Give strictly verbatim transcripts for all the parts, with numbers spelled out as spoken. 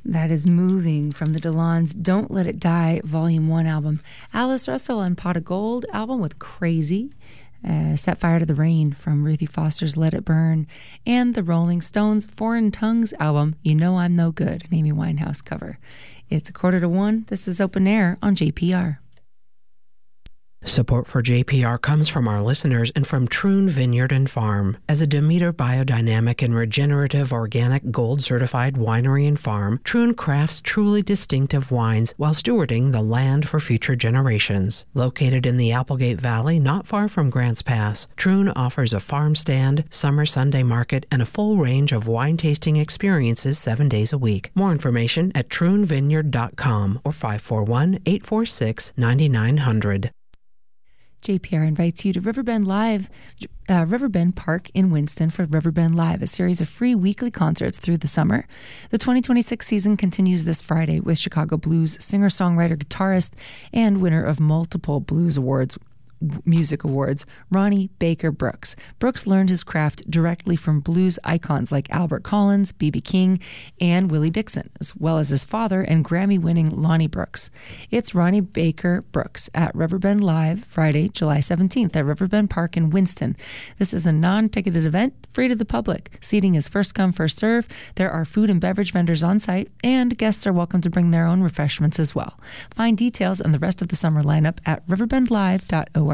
That is Moving from the Delons' Don't Let It Die Volume one album. Alice Russell and Pot of Gold album with Crazy. Uh, Set Fire to the Rain from Ruthie Foster's Let It Burn. And the Rolling Stones' Foreign Tongues album, You Know I'm No Good, an Amy Winehouse cover. It's a quarter to one. This is Open Air on J P R. Support for J P R comes from our listeners and from Troon Vineyard and Farm. As a Demeter biodynamic and regenerative organic gold-certified winery and farm, Troon crafts truly distinctive wines while stewarding the land for future generations. Located in the Applegate Valley, not far from Grants Pass, Troon offers a farm stand, summer Sunday market, and a full range of wine-tasting experiences seven days a week. More information at troon vineyard dot com or five four one, eight four six, nine nine zero zero. J P R invites you to Riverbend Live, uh, Riverbend Park in Winston for Riverbend Live, a series of free weekly concerts through the summer. The twenty twenty-six season continues this Friday with Chicago Blues singer-songwriter, guitarist, and winner of multiple Blues Awards, Music Awards, Ronnie Baker Brooks. Brooks learned his craft directly from blues icons like Albert Collins, B B King, and Willie Dixon, as well as his father and Grammy-winning Lonnie Brooks. It's Ronnie Baker Brooks at Riverbend Live, Friday, July seventeenth at Riverbend Park in Winston. This is a non-ticketed event, free to the public. Seating is first come, first serve. There are food and beverage vendors on site, and guests are welcome to bring their own refreshments as well. Find details on the rest of the summer lineup at riverbend live dot org.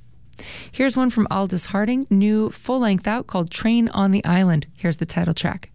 Here's one from Aldous Harding, new full-length out called Train on the Island. Here's the title track.